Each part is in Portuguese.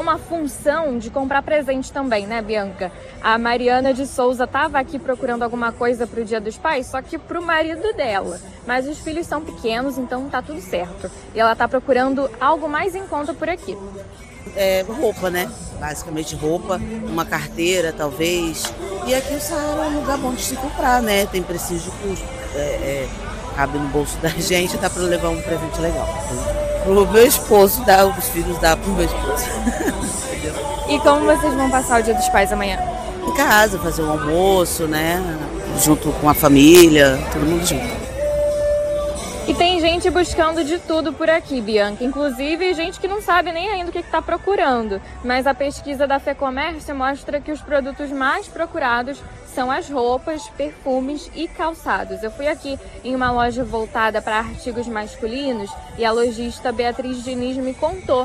uma função de comprar presente também, né, Bianca? A Mariana de Souza estava aqui procurando alguma coisa pro Dia dos Pais, só que pro marido dela. Mas os filhos são pequenos, então tá tudo certo. E ela tá procurando algo mais em conta por aqui. Roupa, né? Basicamente roupa, uma carteira, talvez. E aqui o Saara é um lugar bom de se comprar, né? Tem preços de custo. Cabe no bolso da gente, dá para levar um presente legal. Pro meu esposo, os filhos dá pro meu esposo. E como vocês vão passar o Dia dos Pais amanhã? Em casa, fazer um almoço, né? Junto com a família, todo mundo junto. E tem gente buscando de tudo por aqui, Bianca. Inclusive, gente que não sabe nem ainda o que está procurando. Mas a pesquisa da FEComércio mostra que os produtos mais procurados são as roupas, perfumes e calçados. Eu fui aqui em uma loja voltada para artigos masculinos e a lojista Beatriz Diniz me contou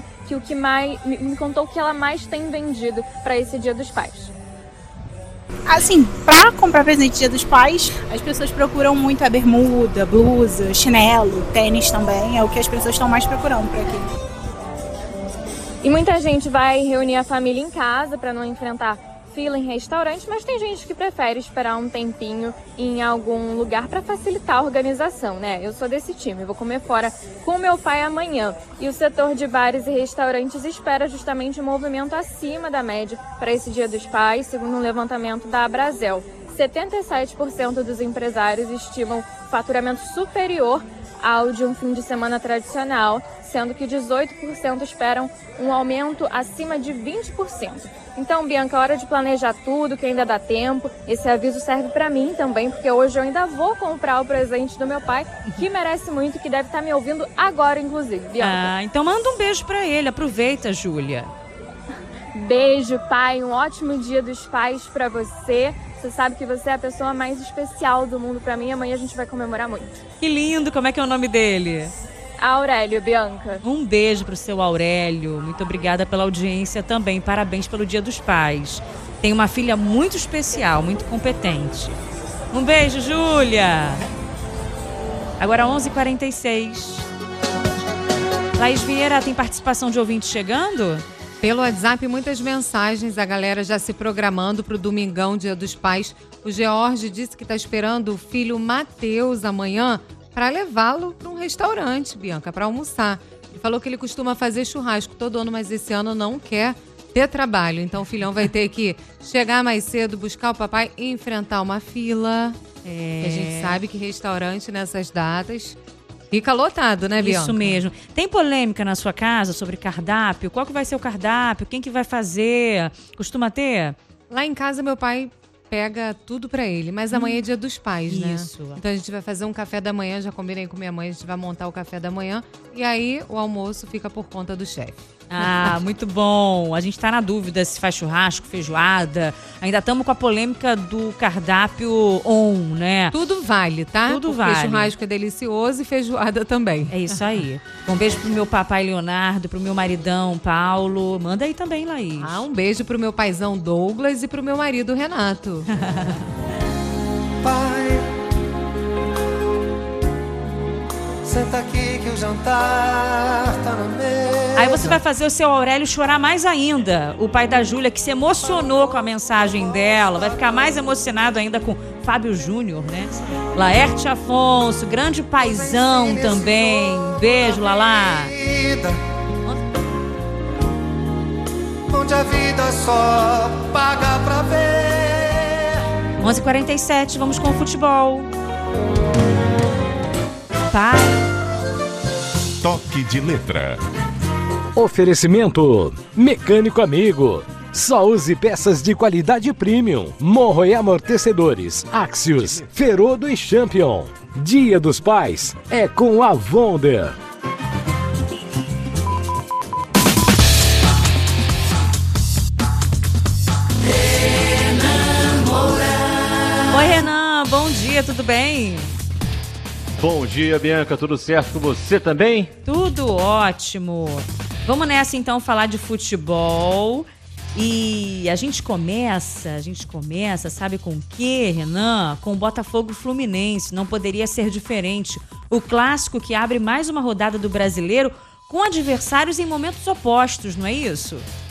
que ela mais tem vendido para esse Dia dos Pais. Assim, para comprar presente Dia dos Pais, as pessoas procuram muito a bermuda, blusa, chinelo, tênis também. É o que as pessoas estão mais procurando por aqui. E muita gente vai reunir a família em casa para não enfrentar fila em restaurante, mas tem gente que prefere esperar um tempinho em algum lugar para facilitar a organização, né? Eu sou desse time, vou comer fora com meu pai amanhã. E o setor de bares e restaurantes espera justamente um movimento acima da média para esse Dia dos Pais, segundo um levantamento da Abrazel. 77% dos empresários estimam faturamento superior ao de um fim de semana tradicional, sendo que 18% esperam um aumento acima de 20%. Então, Bianca, hora de planejar tudo, que ainda dá tempo. Esse aviso serve para mim também, porque hoje eu ainda vou comprar o presente do meu pai, que merece muito, que deve estar me ouvindo agora, inclusive, Bianca. Então manda um beijo para ele, aproveita, Júlia. Beijo, pai, um ótimo Dia dos Pais para você. Você sabe que você é a pessoa mais especial do mundo para mim. Amanhã a gente vai comemorar muito. Que lindo, como é que é o nome dele? Aurélio, Bianca. Um beijo pro seu Aurélio. Muito obrigada pela audiência também. Parabéns pelo Dia dos Pais. Tem uma filha muito especial, muito competente. Um beijo, Júlia. Agora 11h46. Laís Vieira, tem participação de ouvinte chegando? Pelo WhatsApp, muitas mensagens, a galera já se programando para o domingão, Dia dos Pais. O George disse que está esperando o filho Matheus amanhã para levá-lo para um restaurante, Bianca, para almoçar. Ele falou que ele costuma fazer churrasco todo ano, mas esse ano não quer ter trabalho. Então o filhão vai ter que chegar mais cedo, buscar o papai e enfrentar uma fila. A gente sabe que restaurante nessas datas fica lotado, né, Bianca? Isso mesmo. Tem polêmica na sua casa sobre cardápio? Qual que vai ser o cardápio? Quem que vai fazer? Costuma ter? Lá em casa, meu pai pega tudo pra ele, mas amanhã é Dia dos Pais, né? Isso. Então a gente vai fazer um café da manhã, já combinei com minha mãe, a gente vai montar o café da manhã e aí o almoço fica por conta do chefe. Ah, muito bom. A gente tá na dúvida se faz churrasco, feijoada. Ainda estamos com a polêmica do cardápio né? Tudo vale, tá? Tudo porque vale. Churrasco é delicioso e feijoada também. É isso aí. Um beijo pro meu papai Leonardo, pro meu maridão Paulo. Manda aí também, Laís. Um beijo pro meu paizão Douglas e pro meu marido Renato. Pai, senta aqui que o jantar tá na mesa. Aí você vai fazer o seu Aurélio chorar mais ainda. O pai da Júlia, que se emocionou com a mensagem dela, vai ficar mais emocionado ainda com Fábio Júnior, né? Laerte Afonso, grande paizão também. Beijo, Lalá. Onde a vida só paga pra ver. 11h47, vamos com o futebol. Pai. Toque de letra. Oferecimento Mecânico Amigo. Só use peças de qualidade premium. Morro e amortecedores, Axios, Ferodo e Champion. Dia dos Pais é com a Wonder. Oi, Renan, bom dia, tudo bem? Bom dia, Bianca, tudo certo com você também? Tudo ótimo. Vamos nessa então falar de futebol. E a gente começa, sabe com o quê, Renan? Com o Botafogo Fluminense, não poderia ser diferente. O clássico que abre mais uma rodada do Brasileiro com adversários em momentos opostos, não é isso?